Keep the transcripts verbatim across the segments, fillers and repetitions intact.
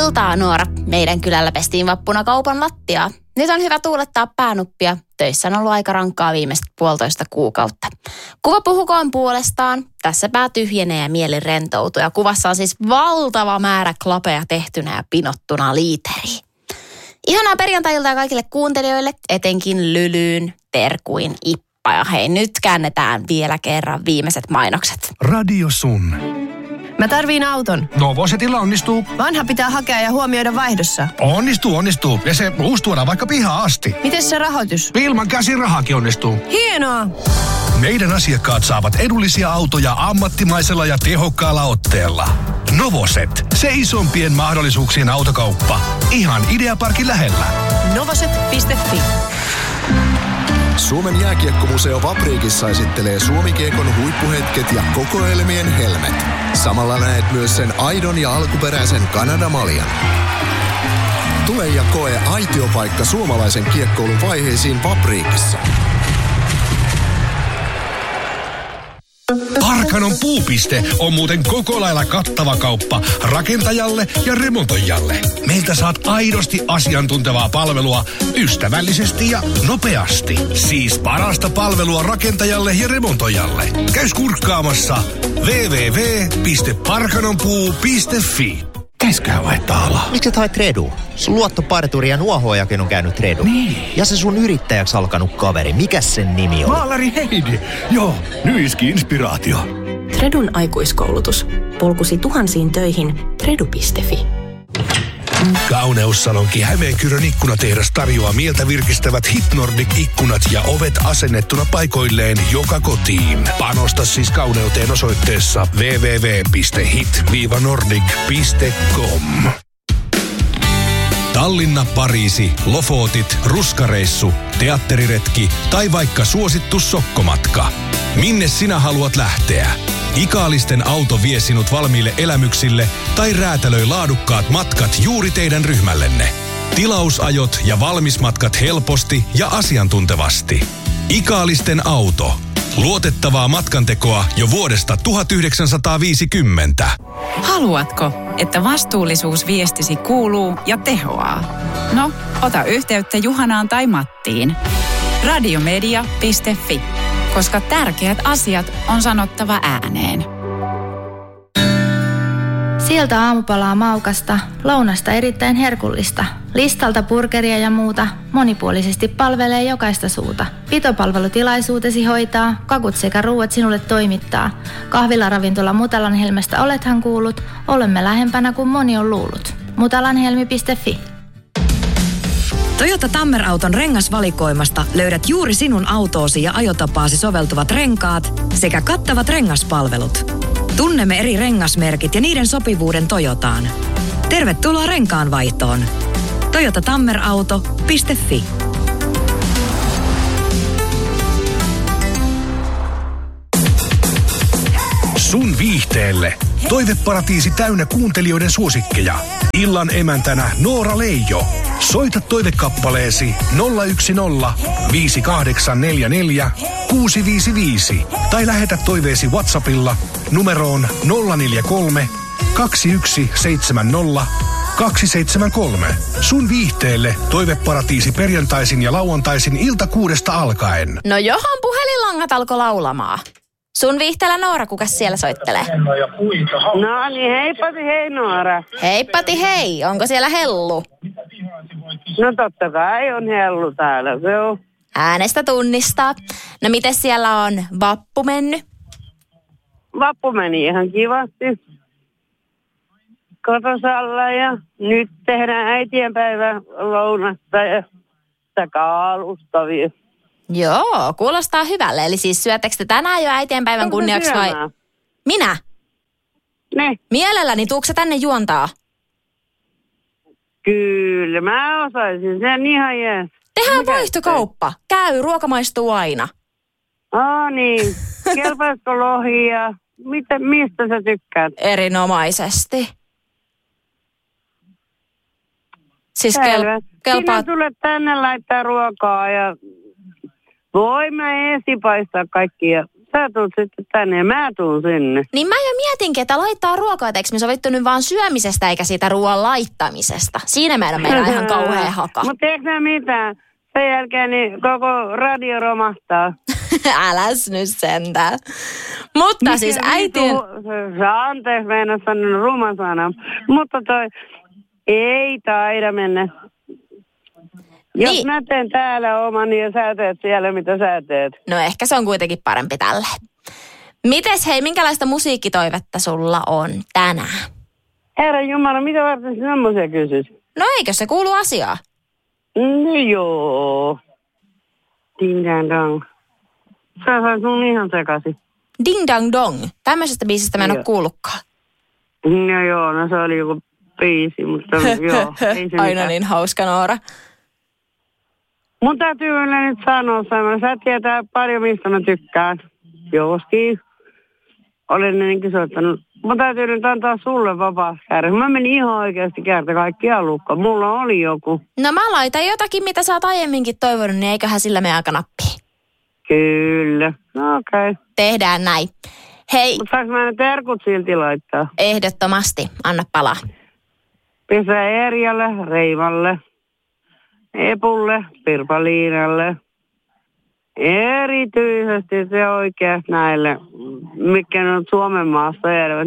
Iltaa, Noora. Meidän kylällä pestiin vappuna kaupan lattiaa. Nyt on hyvä tuulettaa päänuppia. Töissä on ollut aika rankkaa viimeiset puolitoista kuukautta. Kuva puhukoon puolestaan. Tässä pää tyhjenee ja mieli rentoutuu. Ja kuvassa on siis valtava määrä klapeja tehtynä ja pinottuna liiteriin. Ihanaa perjantai-iltaa kaikille kuuntelijoille, etenkin Lylyyn, Terkuin, Ippa. Ja hei, nyt käännetään vielä kerran viimeiset mainokset. Radio Sun. Mä tarviin auton. Novosetilla onnistuu. Vanha pitää hakea ja huomioida vaihdossa. Onnistuu, onnistuu. Ja se uusi tuodaan vaikka pihaan asti. Miten se rahoitus? Ilman käsirahakin onnistuu. Hienoa! Meidän asiakkaat saavat edullisia autoja ammattimaisella ja tehokkaalla otteella. Novoset. Se isompien mahdollisuuksien autokauppa. Ihan Ideaparkin lähellä. Novoset piste fi. Suomen jääkiekkomuseo Vapriikissa esittelee Suomi-kiekon huippuhetket ja kokoelmien helmet. Samalla näet myös sen aidon ja alkuperäisen Kanadamaljan. Tule ja koe aitiopaikka suomalaisen kiekkoulun vaiheisiin Vapriikissa. Parkanon puupiste on muuten koko lailla kattava kauppa rakentajalle ja remontoijalle. Meiltä saat aidosti asiantuntevaa palvelua ystävällisesti ja nopeasti. Siis parasta palvelua rakentajalle ja remontoijalle. Käy kurkkaamassa double-u double-u double-u piste parkanonpuu piste fi. Käskää vaihtaa alaa. Miksi sä haet Redu? Sun luottoparturi ja nuohoojakin on käynyt Redu. Niin. Ja se sun yrittäjäksi alkanut kaveri, mikäs sen nimi on? Maalari Heidi. Joo, Nyiski Inspiraatio. Tredun aikuiskoulutus. Polkusi tuhansiin töihin. Tredu piste fi. Kauneussalonki Hämeenkyrön ikkunatehdas tarjoaa mieltä virkistävät Hit Nordic ikkunat ja ovet asennettuna paikoilleen joka kotiin. Panosta siis kauneuteen osoitteessa double-u double-u double-u piste hit nordic piste com. Tallinna, Pariisi, Lofotit, Ruskareissu, teatteriretki tai vaikka suosittu sokkomatka. Minne sinä haluat lähteä? Ikaalisten auto vie sinut valmiille elämyksille tai räätälöi laadukkaat matkat juuri teidän ryhmällenne. Tilausajot ja valmismatkat helposti ja asiantuntevasti. Ikaalisten auto. Luotettavaa matkantekoa jo vuodesta tuhatyhdeksänsataaviisikymmentä. Haluatko, että vastuullisuusviestisi kuuluu ja tehoaa? No, ota yhteyttä Juhanaan tai Mattiin. radiomedia piste fi, koska tärkeät asiat on sanottava ääneen. Sieltä aamupalaa maukasta, lounasta erittäin herkullista. Listalta burgeria ja muuta, monipuolisesti palvelee jokaista suuta. Pitopalvelutilaisuutesi hoitaa, kakut sekä ruuat sinulle toimittaa. Kahvilaravintola Mutalanhelmestä olethan kuullut, olemme lähempänä kuin moni on luullut. mutalanhelmi piste fi. Toyota Tammer-auton rengasvalikoimasta löydät juuri sinun autoosi ja ajotapaasi soveltuvat renkaat sekä kattavat rengaspalvelut. Tunnemme eri rengasmerkit ja niiden sopivuuden Toyotaan. Tervetuloa renkaanvaihtoon. toyota tammer auto piste fi. Sun viihteelle. Toiveparatiisi täynnä kuuntelijoiden suosikkeja. Illan emäntänä Noora Leijo. Soita toivekappaleesi nolla yksi nolla viisi kahdeksan neljä neljä kuusi viisi viisi tai lähetä toiveesi WhatsAppilla numeroon nolla neljä kolme kaksi yksi seitsemän nolla kaksi seitsemän kolme. Sun viihteelle toiveparatiisi perjantaisin ja lauantaisin ilta kuudesta alkaen. No johan puhelinlangat alkoi laulamaan. Sun viihteellä Noora, kukas siellä soittelee? No niin, heippati hei Noora. Heippati hei, onko siellä hellu? No totta kai on hellu täällä, se on. Äänestä tunnistaa. No miten siellä on vappu mennyt? Vappu meni ihan kivasti. Kotosalla ja nyt tehdään äitienpäivän lounasta ja sitä alustavia. Joo, kuulostaa hyvälle. Eli siis syöttekö te tänään jo äitienpäivän kunniaksi vai? Minä? Ne. Mielelläni, tuutko sä tänne juontaa? Kyllä, mä osaisin sen ihan jees. Tehdään Mikä vaihtokauppa. Se? Käy, ruoka maistuu aina. Aa niin, kelpaisiko lohia? Mitä, mistä sä tykkäät? Erinomaisesti. Siis kel- kelpaa... Sinä tulet tänne laittaa ruokaa ja voi mä esipaistaa kaikkia. sä tuut sitten tänne ja mä tuun sinne. Niin mä jo mietinkin, että laittaa ruokaa, että eikö me sovittu nyt vaan syömisestä eikä siitä ruoan laittamisesta. Siinä meidän meillä on ihan kauhea haka. Mutta tiedätkö sä mitään? Sen jälkeen niin koko radio romahtaa. Äläs nyt sentään. Mutta Mikä siis äitien... Sä anteeksi meinaa sanoa ruman sanan. Mutta toi ei taida mennä. Jos niin. Mä teen täällä oman ja sä teet siellä, mitä sä teet. No ehkä se on kuitenkin parempi tälle. Mites hei, minkälaista musiikkitoivetta sulla on tänään? Herra Jumala, mitä varten semmoisia kysyis? No eikö se kuulu asiaan? No joo. Ding dang dong. Sä sais mun ihan sekaisin. Ding dang dong. Tämmöisestä biisistä mä en ole kuullutkaan. No joo, no se oli joku biisi, mutta joo. Ei se Aina mitään. niin hauska Noora. Mun täytyy kyllä nyt sanoa semmoinen. Sä tietää paljon, mistä mä tykkään. Joskin olen ennenkin soittanut. Mun täytyy nyt antaa sulle vapaa käydä. Mä menin ihan oikeasti kerta kaikkiaan lukkoon. Mulla oli joku. No mä laitan jotakin, mitä sä oot aiemminkin toivonut, niin eiköhän sillä mene aika nappiin. Kyllä. No okei. Okay. Tehdään näin. Hei. Mutta saanko mä ne terkut silti laittaa? Ehdottomasti. Anna palaa. Pesä Erjalle, Reivalle, Epulle, Pirpa-Liinalle. Erityisesti se oikeasti näille, mikä on Suomen maassa elävät.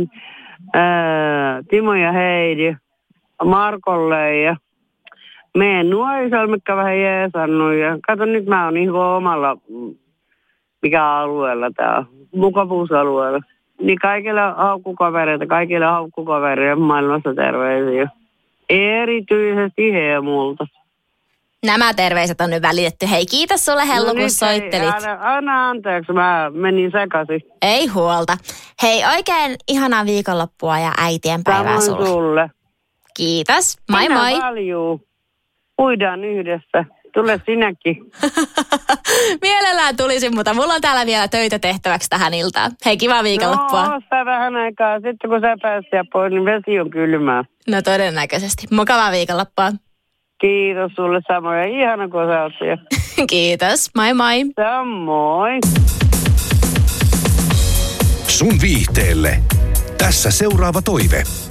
Timo ja Heidi, Markolle ja meidän nuorisolla, mikä vähän jeesannut. Ja kato, nyt mä oon ihan omalla, mikä alueella tää on, mukavuusalueella. Niin kaikille haukkukavereita, kaikille haukkukavereita maailmassa terveisiä. Erityisesti Heemulta. Nämä terveiset on nyt välitetty. Hei, kiitos sulle Hellu, no kun soittelit. Anna, anna anteeksi, mä menin sekaisin. Ei huolta. Hei, oikein ihanaa viikonloppua ja äitien päivää sulle. sulle. Kiitos. Moi Minä moi. Paljon. Uidaan yhdessä. Tule sinäkin. Mielellään tulisin, mutta mulla on täällä vielä töitä tehtäväksi tähän iltaan. Hei, kivaa viikonloppua. No, sitä vähän aikaa. Sitten kun sä pääset pois, niin vesi on kylmää. No todennäköisesti. Mukavaa viikonloppua. Kiitos sulle samoin. Ihana, kun sä oot siellä. Kiitos. Moi moi. Samoin. Sun viihteelle. Tässä seuraava toive.